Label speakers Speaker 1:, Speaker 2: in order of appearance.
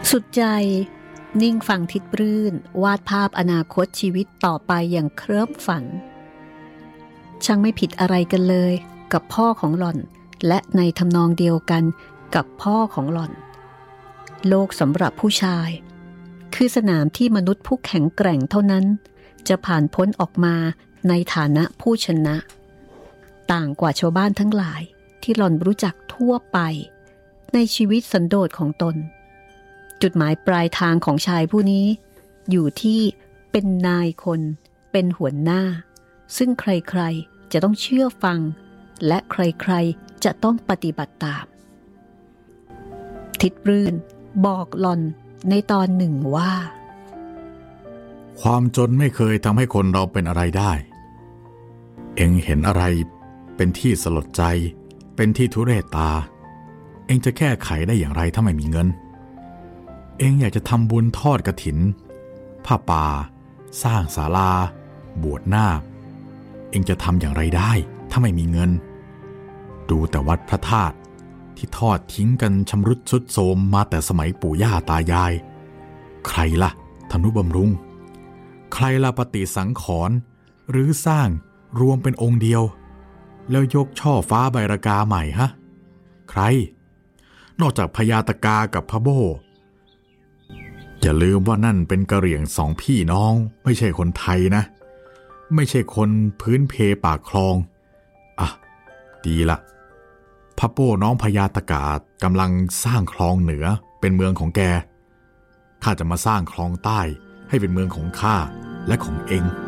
Speaker 1: สุดใจนิ่งฟังทิดรื่นวาดภาพอนาคตชีวิตต่อไปอย่างเคลิ้มฝันช่างไม่ผิดอะไรกันเลยกับพ่อของหล่อนและในทำนองเดียวกันกับพ่อของหล่อนโลกสำหรับผู้ชายคือสนามที่มนุษย์ผู้แข็งแกร่งเท่านั้นจะผ่านพ้นออกมาในฐานะผู้ชนะต่างกว่าชาวบ้านทั้งหลายที่หล่อนรู้จักทั่วไปในชีวิตสันโดษของตนจุดหมายปลายทางของชายผู้นี้อยู่ที่เป็นนายคนเป็นหัวหน้าซึ่งใครๆจะต้องเชื่อฟังและใครๆจะต้องปฏิบัติตามทิดรื่นบอกหล่อนในตอนหนึ่งว่า
Speaker 2: ความจนไม่เคยทำให้คนเราเป็นอะไรได้เอ็งเห็นอะไรเป็นที่สลดใจเป็นที่ทุเรศตาเอ็งจะแก้ไขได้อย่างไรถ้าไม่มีเงินเอ็งอยากจะทำบุญทอดกฐินผ้าป่าสร้างศาลาบวชนาคเอ็งจะทำอย่างไรได้ถ้าไม่มีเงินดูแต่วัดพระธาตุที่ทอดทิ้งกันชำรุดทรุดโทรมมาแต่สมัยปู่ย่าตายายใครล่ะทนุบำรุงใครล่ะปฏิสังขรณ์หรือสร้างรวมเป็นองค์เดียวแล้วยกช่อฟ้าใบรากาใหม่ฮะใครนอกจากพญาตกากับพระโบอย่าลืมว่านั่นเป็นกะเหรี่ยงสองพี่น้องไม่ใช่คนไทยนะไม่ใช่คนพื้นเพปากคลองอ่ะดีละพระโป้น้องพญาตกากำลังสร้างคลองเหนือเป็นเมืองของแกข้าจะมาสร้างคลองใต้ให้เป็นเมืองของข้าและของเอง